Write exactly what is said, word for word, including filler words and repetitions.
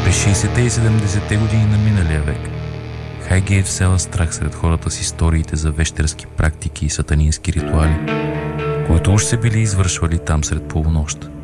През шейсетте и седемдесетте години на миналия век Хайгейт всела страх сред хората с историите за вещерски практики и сатанински ритуали, които уж се били извършвали там сред полунощ.